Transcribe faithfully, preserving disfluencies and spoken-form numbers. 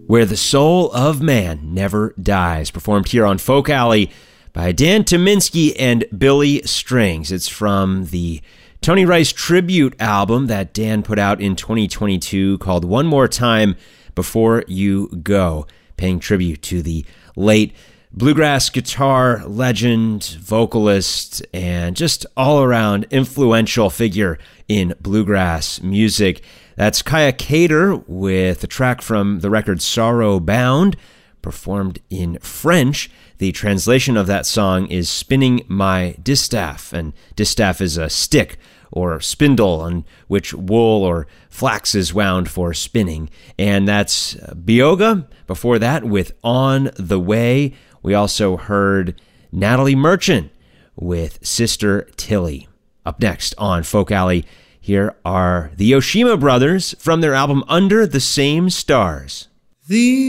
Where the Soul of Man Never Dies, performed here on Folk Alley by Dan Tyminski and Billy Strings. It's from the Tony Rice tribute album that Dan put out in twenty twenty-two called One More Time Before You Go, paying tribute to the late bluegrass guitar legend, vocalist, and just all-around influential figure in bluegrass music. That's Kaya Cater with a track from the record Sorrow Bound, performed in French. The translation of that song is Spinning My Distaff, and distaff is a stick or spindle on which wool or flax is wound for spinning. And that's Bioga. Before that, with On the Way. We also heard Natalie Merchant with Sister Tilly. Up next on Folk Alley, here are the Yoshima Brothers from their album Under the Same Stars. The